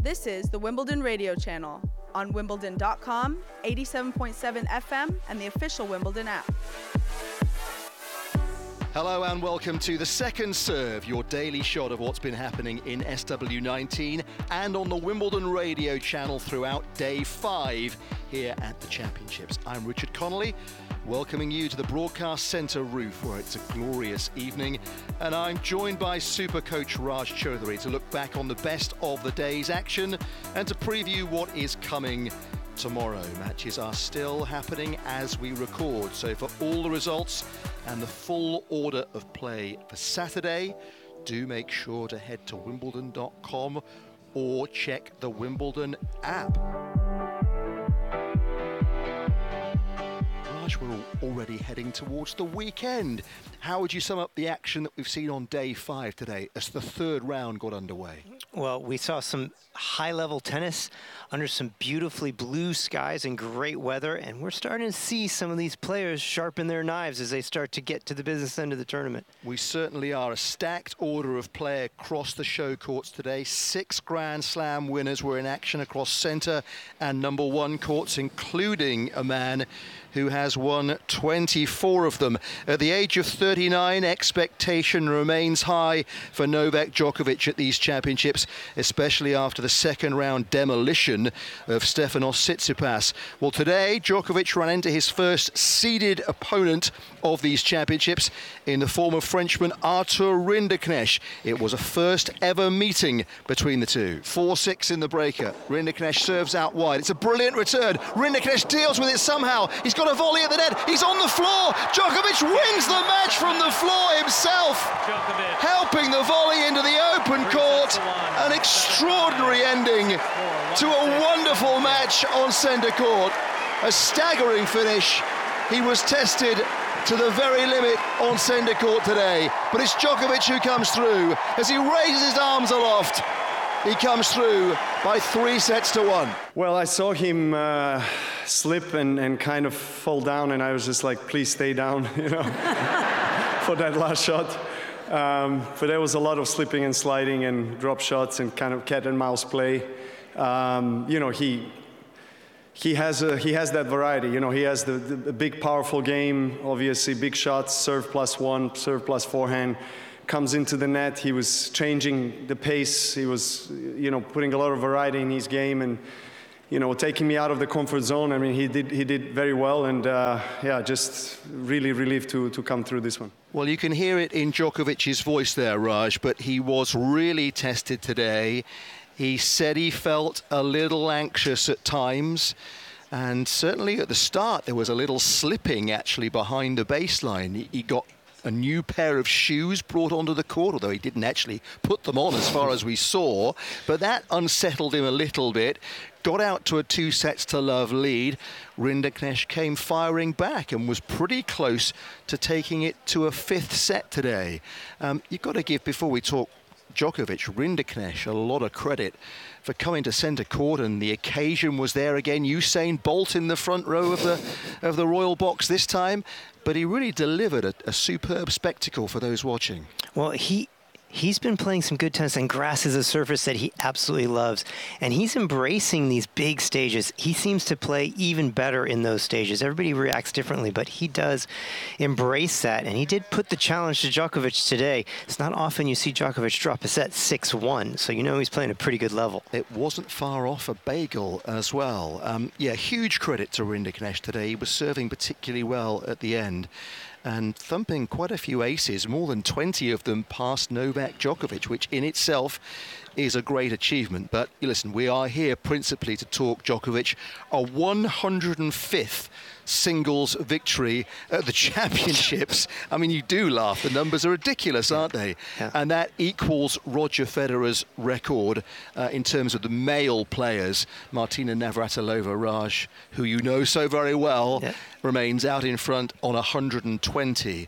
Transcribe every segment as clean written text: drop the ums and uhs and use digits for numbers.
This is the Wimbledon radio channel on Wimbledon.com, 87.7 FM, and the official Wimbledon app. Hello and welcome to the Second Serve, your daily shot of what's been happening in SW19 and on the Wimbledon radio channel throughout day 5 here at the Championships. I'm Richard Connolly, welcoming you to the Broadcast Centre roof where it's a glorious evening, and I'm joined by Super Coach Raj Chaudhary to look back on the best of the day's action and to preview what is coming tomorrow. Matches are still happening as we record, so for all the results and the full order of play for Saturday, do make sure to head to Wimbledon.com or check the Wimbledon app. Raj, we're already heading towards the weekend. How would you sum up the action that we've seen on day 5 today as the third round got underway? Well, we saw some high-level tennis under some beautifully blue skies and great weather, and we're starting to see some of these players sharpen their knives as they start to get to the business end of the tournament. We certainly are. A stacked order of play across the show courts today. 6 Grand Slam winners were in action across centre and number 1 courts, including a man who has won 24 of them. At the age of 39, expectation remains high for Novak Djokovic at these championships, especially after the second round demolition of Stefanos Tsitsipas. Well, today, Djokovic ran into his first seeded opponent of these championships in the form of Frenchman Arthur Rinderknecht. It was a first ever meeting between the two. 4-6 in the breaker. Rinderknecht serves out wide. It's a brilliant return. Rinderknecht deals with it somehow. He's got a volley at the net. He's on the floor. Djokovic wins the match from the floor himself. Djokovic helping the volley into the open court. An extraordinary ending to a wonderful match on centre court. A staggering finish. He was tested to the very limit on centre court today. But it's Djokovic who comes through. As he raises his arms aloft, he comes through by 3-1. Well, I saw him slip and kind of fall down, and I was just like, please stay down, you know, for that last shot. But there was a lot of slipping and sliding and drop shots and kind of cat and mouse play. You know, he has that variety. You know, he has the big, powerful game, obviously big shots, serve +1, serve plus forehand. Comes into the net, he was changing the pace, he was, you know, putting a lot of variety in his game and, you know, taking me out of the comfort zone. I mean, he did very well, and yeah, just really relieved to come through this one. Well, you can hear it in Djokovic's voice there, Raj, but he was really tested today. He said he felt a little anxious at times, and certainly at the start there was a little slipping actually behind the baseline. He got a new pair of shoes brought onto the court, although he didn't actually put them on as far as we saw, but that unsettled him a little bit. Got out to a 2-0 lead. Rinderknecht came firing back and was pretty close to taking it to a 5th set today. You've got to give, before we talk Djokovic, Rinderknecht a lot of credit for coming to centre court, and the occasion was there again. Usain Bolt in the front row of the Royal Box this time, but he really delivered a superb spectacle for those watching. Well, he's been playing some good tennis, and grass is a surface that he absolutely loves. And he's embracing these big stages. He seems to play even better in those stages. Everybody reacts differently, but he does embrace that. And he did put the challenge to Djokovic today. It's not often you see Djokovic drop a set 6-1, so you know he's playing a pretty good level. It wasn't far off a bagel as well. Yeah, huge credit to Rinderknecht today. He was serving particularly well at the end and thumping quite a few aces, more than 20 of them past Novak Djokovic, which in itself is a great achievement. But listen, we are here principally to talk Djokovic. A 105th singles victory at the championships. I mean, you do laugh. The numbers are ridiculous, aren't they? Yeah. And that equals Roger Federer's record in terms of the male players. Martina Navratilova, Raj, who you know so very well, remains out in front on 120.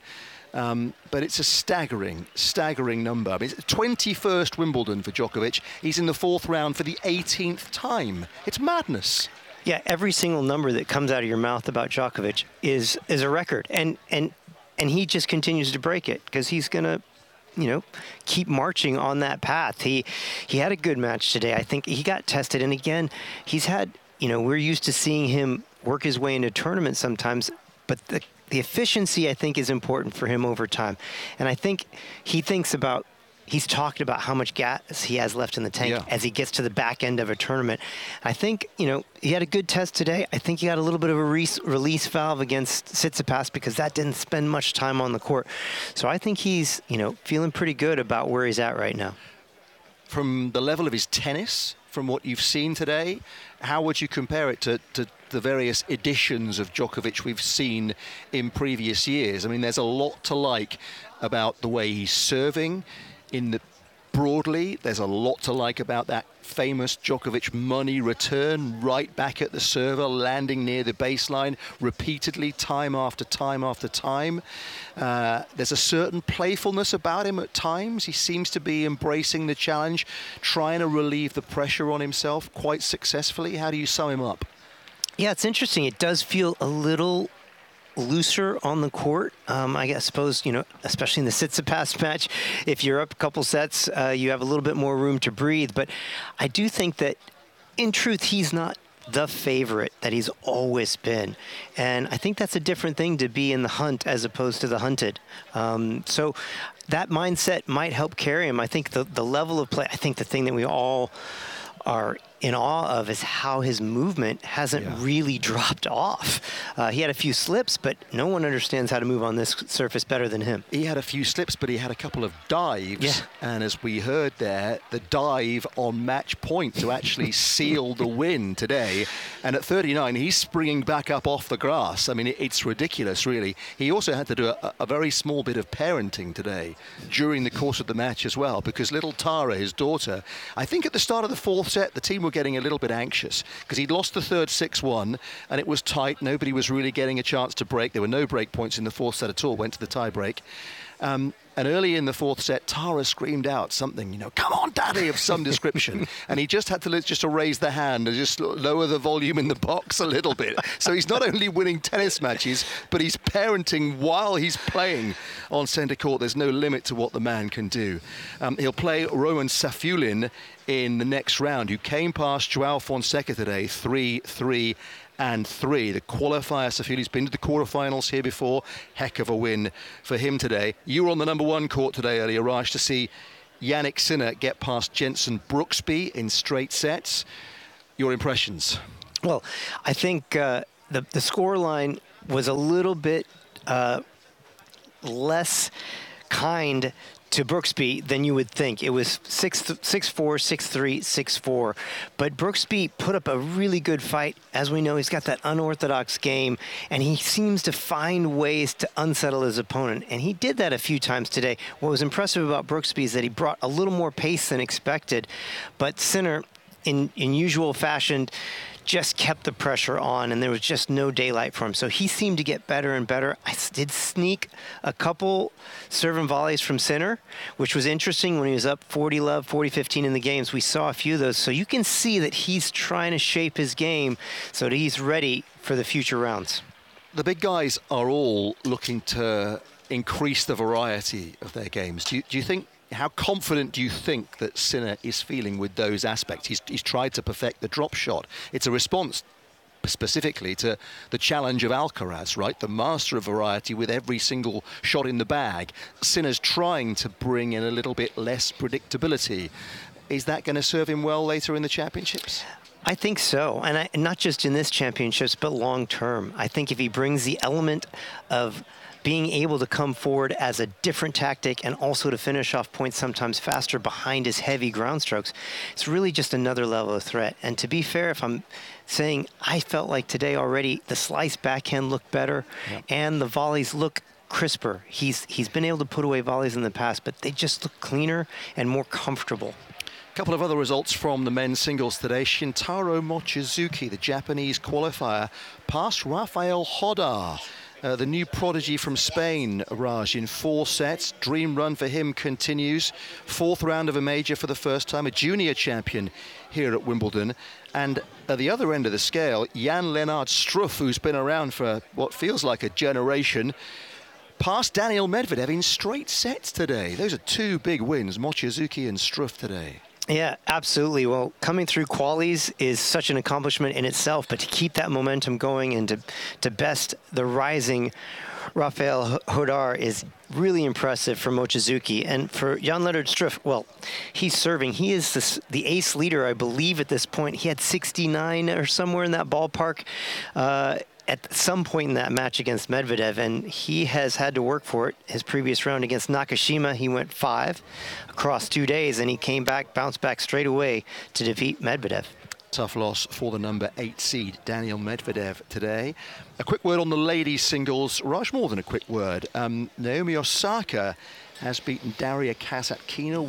But it's a staggering number. I mean, it's 21st Wimbledon for Djokovic. He's in the 4th round for the 18th time. It's madness. Yeah, every single number that comes out of your mouth about Djokovic is a record, and he just continues to break it because he's gonna keep marching on that path. He had a good match today. I think he got tested, and again, he's had, we're used to seeing him work his way into tournaments sometimes, but the efficiency, I think, is important for him over time. And I think he's talked about how much gas he has left in the tank as he gets to the back end of a tournament. I think, he had a good test today. I think he got a little bit of a release valve against Tsitsipas because that didn't spend much time on the court. So I think he's, feeling pretty good about where he's at right now. From the level of his tennis, from what you've seen today, how would you compare it to the various editions of Djokovic we've seen in previous years? I mean, there's a lot to like about the way he's serving. Broadly, there's a lot to like about that famous Djokovic money return right back at the server, landing near the baseline repeatedly, time after time after time. There's a certain playfulness about him at times. He seems to be embracing the challenge, trying to relieve the pressure on himself quite successfully. How do you sum him up? Yeah, it's interesting. It does feel a little looser on the court. I suppose, especially in the Tsitsipas match, if you're up a couple sets, you have a little bit more room to breathe. But I do think that, in truth, he's not the favorite that he's always been. And I think that's a different thing to be in the hunt as opposed to the hunted. So that mindset might help carry him. I think the level of play, I think the thing that we all are in awe of is how his movement hasn't really dropped off. He had a few slips, but no one understands how to move on this surface better than him. He had a few slips, but he had a couple of dives. Yeah. And as we heard there, the dive on match point to actually seal the win today. And at 39, he's springing back up off the grass. I mean, it's ridiculous, really. He also had to do a very small bit of parenting today during the course of the match as well, because little Tara, his daughter, I think at the start of the fourth set, the team were getting a little bit anxious because he'd lost the third 6-1 and it was tight. Nobody was really getting a chance to break. There were no break points in the fourth set at all, went to the tie break. And early in the fourth set, Tara screamed out something, come on, Daddy, of some description. And he just had to raise the hand and just lower the volume in the box a little bit. So he's not only winning tennis matches, but he's parenting while he's playing on centre court. There's no limit to what the man can do. He'll play Roman Safulin in the next round, who came past Joao Fonseca today, 3-3. And 3. The qualifier, Safuli's been to the quarterfinals here before. Heck of a win for him today. You were on the number one court today earlier, Raj, to see Jannik Sinner get past Jenson Brooksby in straight sets. Your impressions? Well, I think the scoreline was a little bit less kind to Brooksby than you would think. It was 6-4, 6-3, 6-4. But Brooksby put up a really good fight. As we know, he's got that unorthodox game, and he seems to find ways to unsettle his opponent. And he did that a few times today. What was impressive about Brooksby is that he brought a little more pace than expected. But Sinner, in usual fashion, just kept the pressure on, and there was just no daylight for him. So he seemed to get better and better. I did sneak a couple serve and volleys from Sinner, which was interesting when he was up 40-love, 40-15 in the games. We saw a few of those. So you can see that he's trying to shape his game so that he's ready for the future rounds. The big guys are all looking to increase the variety of their games. Do you think, how confident do you think that Sinner is feeling with those aspects? He's tried to perfect the drop shot. It's a response specifically to the challenge of Alcaraz, right? The master of variety with every single shot in the bag. Sinner's trying to bring in a little bit less predictability. Is that going to serve him well later in the championships? I think so, and not just in this championships, but long term. I think if he brings the element of being able to come forward as a different tactic and also to finish off points sometimes faster behind his heavy ground strokes, it's really just another level of threat. And to be fair, if I'm saying I felt like today already the slice backhand looked better and the volleys look crisper. He's been able to put away volleys in the past, but they just look cleaner and more comfortable. A couple of other results from the men's singles today. Shintaro Mochizuki, the Japanese qualifier, passed Rafael Hodar, the new prodigy from Spain, Raj, in 4 sets. Dream run for him continues. 4th round of a major for the first time, a junior champion here at Wimbledon. And at the other end of the scale, Jan-Lennard Struff, who's been around for what feels like a generation, past Daniil Medvedev in straight sets today. Those are two big wins, Mochizuki and Struff today. Yeah, absolutely. Well, coming through qualies is such an accomplishment in itself, but to keep that momentum going and to best the rising Rafael Hodar is really impressive for Mochizuki. And for Jan-Lennard Struff, well, he's serving. He is the ace leader, I believe, at this point. He had 69 or somewhere in that ballpark at some point in that match against Medvedev, and he has had to work for it. His previous round against Nakashima, he went 5 across 2 days, and he came back, bounced back straight away to defeat Medvedev. Tough loss for the number 8 seed, Daniil Medvedev, today. A quick word on the ladies' singles. Raj, more than a quick word. Naomi Osaka has beaten Daria Kasatkina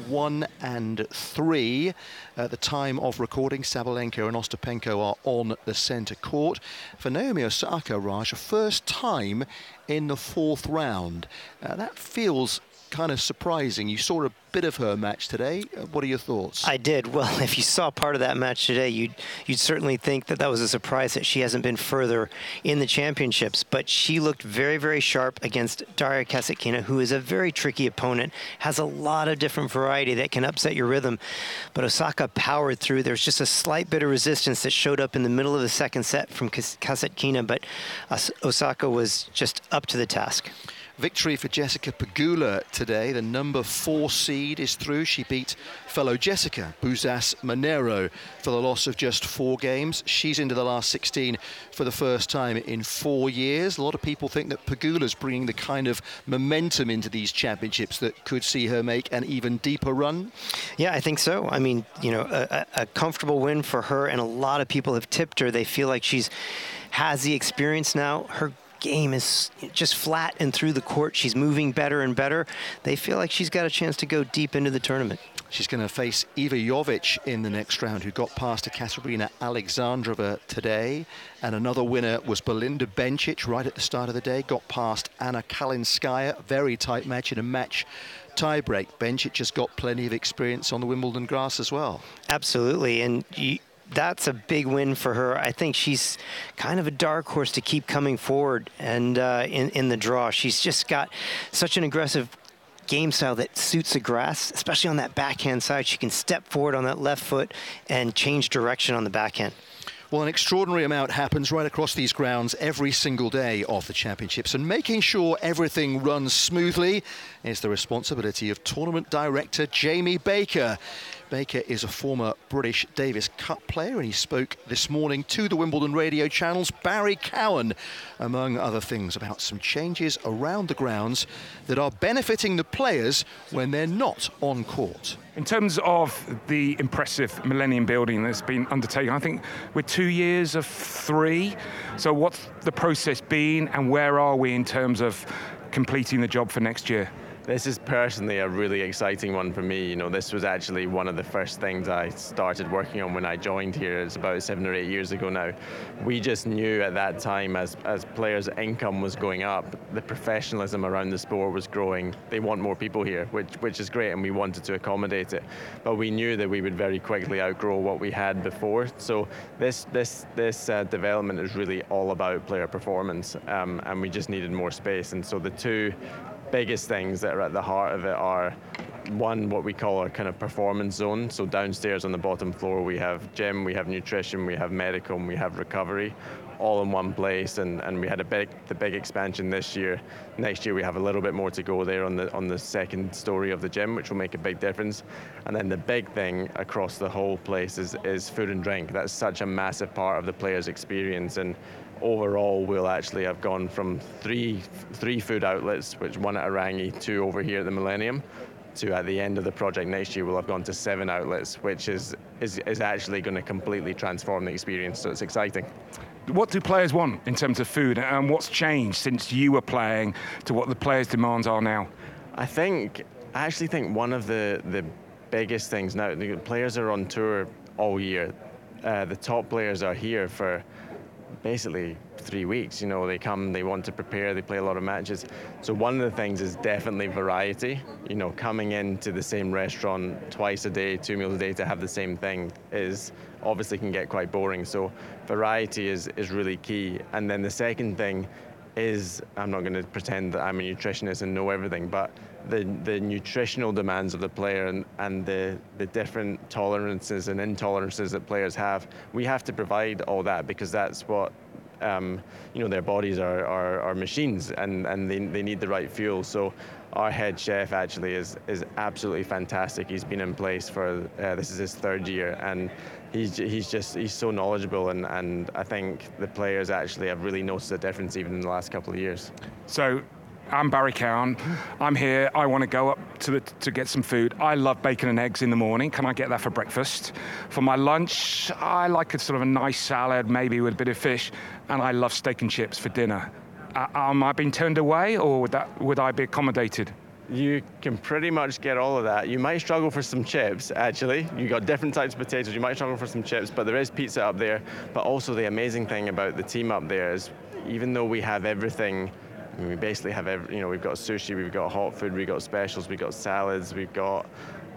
1-3. At the time of recording, Sabalenka and Ostapenko are on the centre court. For Naomi Osaka, Raj, a first time in the 4th round. That feels kind of surprising. You saw a bit of her match today. What are your thoughts? I did. Well, if you saw part of that match today, you'd certainly think that was a surprise that she hasn't been further in the championships. But she looked very, very sharp against Daria Kasatkina, who is a very tricky opponent, has a lot of different variety that can upset your rhythm. But Osaka powered through. There's just a slight bit of resistance that showed up in the middle of the second set from Kasatkina, but Osaka was just up to the task. Victory for Jessica Pegula today. The number 4 seed is through. She beat fellow Jessica Buzas Monero for the loss of just 4 games. She's into the last 16 for the first time in 4 years. A lot of people think that Pegula's bringing the kind of momentum into these championships that could see her make an even deeper run. Yeah, I think so. I mean, you know, a comfortable win for her, and a lot of people have tipped her. They feel like has the experience now. Her game is just flat and through the court. She's moving better and better. They feel like she's got a chance to go deep into the tournament. She's going to face Iva Jovic in the next round, who got past Ekaterina Alexandrova today. And another winner was Belinda Bencic right at the start of the day, got past Anna Kalinskaya. Very tight match in a match tiebreak. Bencic has got plenty of experience on the Wimbledon grass as well. Absolutely. And that's a big win for her. I think she's kind of a dark horse to keep coming forward and in the draw. She's just got such an aggressive game style that suits the grass, especially on that backhand side. She can step forward on that left foot and change direction on the backhand. Well, an extraordinary amount happens right across these grounds every single day of the championships, and making sure everything runs smoothly is the responsibility of tournament director Jamie Baker. Baker is a former British Davis Cup player, and he spoke this morning to the Wimbledon radio channel's Barry Cowan, among other things, about some changes around the grounds that are benefiting the players when they're not on court. In terms of the impressive Millennium building that's been undertaken, I think we're 2 years of 3. So what's the process been, and where are we in terms of completing the job for next year? This is personally a really exciting one for me. You know, this was actually one of the first things I started working on when I joined here. It's about 7 or 8 years ago now. We just knew at that time, as players' income was going up, the professionalism around the sport was growing. They want more people here, which is great, and we wanted to accommodate it. But we knew that we would very quickly outgrow what we had before. So this development is really all about player performance, and we just needed more space. And so the two biggest things that are at the heart of it are, one, what we call our kind of performance zone. So downstairs on the bottom floor, we have gym, we have nutrition, we have medical, and we have recovery, all in one place. And we had the big expansion this year. Next year we have a little bit more to go there on the second story of the gym, which will make a big difference. And then the big thing across the whole place is food and drink. That's such a massive part of the player's experience. And overall, we'll actually have gone from three food outlets, which one at Arangi, 2 over here at the Millennium, to at the end of the project next year, we'll have gone to 7 outlets, which is actually going to completely transform the experience. So it's exciting. What do players want in terms of food, and what's changed since you were playing to what the players' demands are now? I actually think one of the biggest things now, the players are on tour all year. The top players are here for basically 3 weeks. You know, they come, they want to prepare, they play a lot of matches. So one of the things is definitely variety. You know, coming into the same restaurant twice a day, 2 meals a day to have the same thing is obviously can get quite boring. So variety is really key. And then the second thing is, I'm not going to pretend that I'm a nutritionist and know everything, but the nutritional demands of the player and the different tolerances and intolerances that players have, we have to provide all that, because that's what their bodies are machines, and they need the right fuel. So our head chef actually is absolutely fantastic. He's been in place for this is his 3rd year, and he's so knowledgeable, and I think the players actually have really noticed the difference even in the last couple of years. So I'm Barry Cowan. I'm here. I want to go up to get some food. I love bacon and eggs in the morning. Can I get that for breakfast? For my lunch, I like a sort of a nice salad, maybe with a bit of fish, and I love steak and chips for dinner. Am I being turned away, or would I be accommodated? You can pretty much get all of that. You might struggle for some chips, actually. You got different types of potatoes. You might struggle for some chips, but there is pizza up there. But also the amazing thing about the team up there is, even though we have everything, we basically have we've got sushi, we've got hot food, we've got specials, we've got salads, we've got,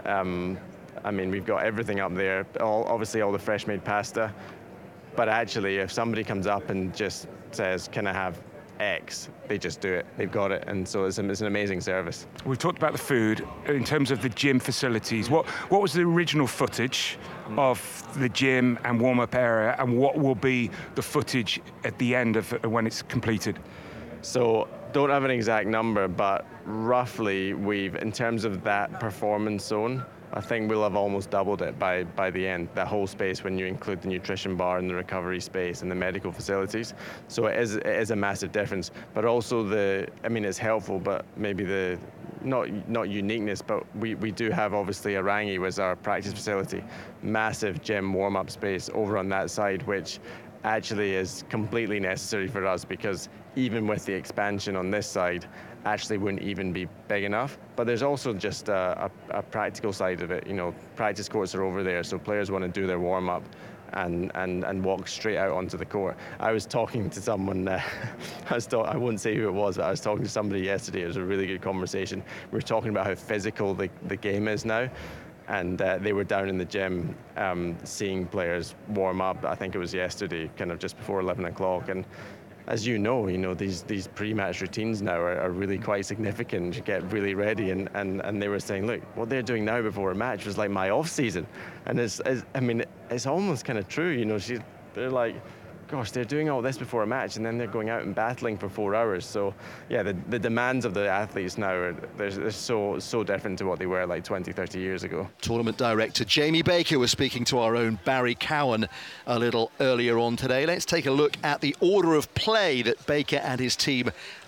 we've got everything up there. Obviously all the fresh made pasta. But actually, if somebody comes up and just says, can I have X, they just do it. They've got it, and so it's an amazing service. We've talked about the food. In terms of the gym facilities, what was the original footage of the gym and warm-up area, and what will be the footage at the end of when it's completed? So don't have an exact number, but roughly in terms of that performance zone, I think we'll have almost doubled it by the end, that whole space, when you include the nutrition bar and the recovery space and the medical facilities. So it is a massive difference, but also it's helpful, but maybe not uniqueness, but we do have obviously Arangi was our practice facility, massive gym warm-up space over on that side, which actually is completely necessary for us, because even with the expansion on this side, actually wouldn't even be big enough. But there's also just a practical side of it. Practice courts are over there, so players want to do their warm-up and walk straight out onto the court. I was talking to someone, I won't say who it was, but I was talking to somebody yesterday. It was a really good conversation. We were talking about how physical the game is now. And they were down in the gym seeing players warm up. I think it was yesterday, kind of just before 11 o'clock. And as you know, these pre-match routines now are really quite significant to get really ready. And they were saying, look, what they're doing now before a match was like my off season. And it's almost kind of true. They're like, gosh, they're doing all this before a match, and then they're going out and battling for 4 hours. So yeah, the demands of the athletes now they're so different to what they were like 20, 30 years ago. Tournament director Jamie Baker was speaking to our own Barry Cowan a little earlier on today. Let's take a look at the order of play that Baker and his team